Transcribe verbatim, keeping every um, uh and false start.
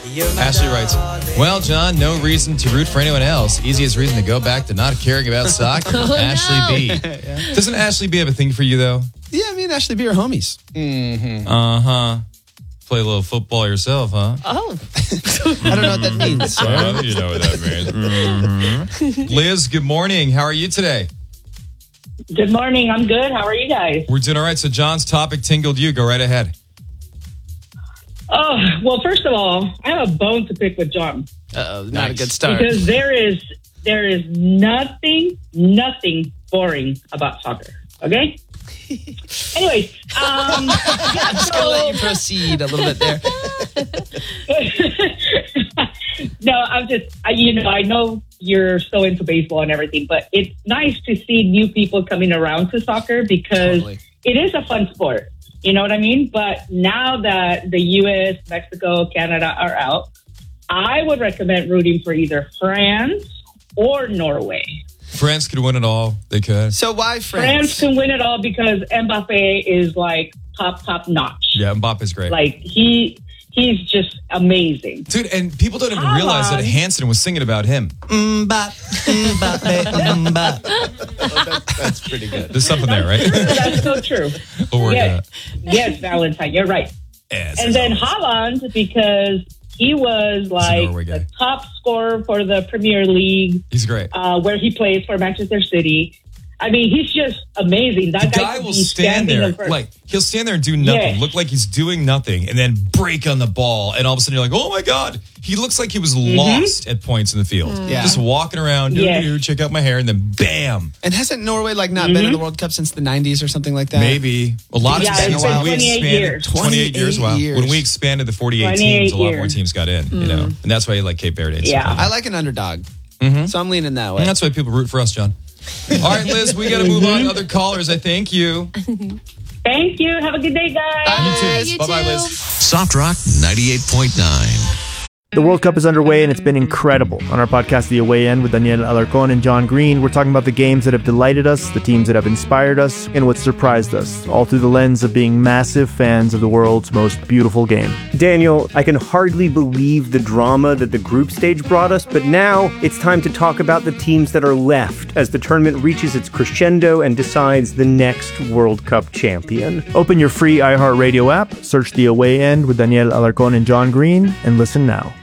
Ashley writes, well, John, no reason to root for anyone else. Easiest reason to go back to not caring about soccer. Oh, Ashley no. B. Doesn't Ashley B have a thing for you, though? Yeah, me and Ashley B are homies. Mm-hmm. Uh-huh. Play a little football yourself, huh? Oh. I don't know what that means. Well, you know what that means. Mm-hmm. Liz, good morning. How are you today? Good morning. I'm good. How are you guys? We're doing all right. So John's topic tingled you. Go right ahead. Oh, well, first of all, I have a bone to pick with John. Uh-oh, not Nice. a good start. Because there is there is nothing, nothing boring about soccer. Okay? Anyways, um, yeah, I'm just going to let you proceed a little bit there. no, I'm just, I, you know, I know you're so into baseball and everything, but it's nice to see new people coming around to soccer because Totally. it is a fun sport. You know what I mean? But now that the U S, Mexico, Canada are out, I would recommend rooting for either France or Norway. France could win it all. They could. So why France France? can win it all because Mbappe is like top, top notch. Yeah, Mbappe's great. Like he, he's just amazing. Dude, and people don't even realize that Hanson was singing about him. Mbap, Mbappe, Mbap. Oh, that, that's pretty good. There's something there, right? That's so true. We'll work Yes, it out. yes, Valentine, you're right. Yes, And as then always. Haaland because he was like Norway guy. the top scorer for the Premier League. He's great. Uh, where he plays for Manchester City. I mean, he's just amazing. That The guy could will be stand standing there, in front- like, he'll stand there and do nothing, Yes. look like he's doing nothing, and then break on the ball, and all of a sudden you're like, oh my God. He looks like he was lost at points in the field. Yeah. Just walking around, doo, Yes. doo, check out my hair, and then bam. And hasn't Norway like not been in the World Cup since the nineties or something like that? Maybe. A lot Yeah, of it's times been when we twenty-eight expanded, years. twenty-eight years, wow. years. When we expanded the forty-eight twenty-eight teams, a lot years. more teams got in, you know. And that's why you like Cape Verde. and Yeah. stuff like I that. like an underdog. Mhm. So I'm leaning that way. And that's why people root for us, John. All right, Liz, we got to move on to other callers, I think. You. Thank you. Have a good day, guys. You too. you Bye-bye, too. Liz. Soft Rock ninety-eight point nine. The World Cup is underway and it's been incredible. On our podcast, The Away End, with Daniel Alarcón and John Green, we're talking about the games that have delighted us, the teams that have inspired us, and what surprised us, all through the lens of being massive fans of the world's most beautiful game. Daniel, I can hardly believe the drama that the group stage brought us, but now it's time to talk about the teams that are left as the tournament reaches its crescendo and decides the next World Cup champion. Open your free iHeartRadio app, search The Away End with Daniel Alarcón and John Green, and listen now.